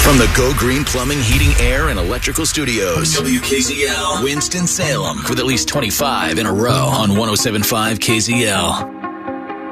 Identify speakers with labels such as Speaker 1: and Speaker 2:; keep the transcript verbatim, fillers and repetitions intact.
Speaker 1: From the Go Green Plumbing, Heating, Air, and Electrical Studios, W K Z L, Winston-Salem, with at least twenty-five in a row on one oh seven point five K Z L.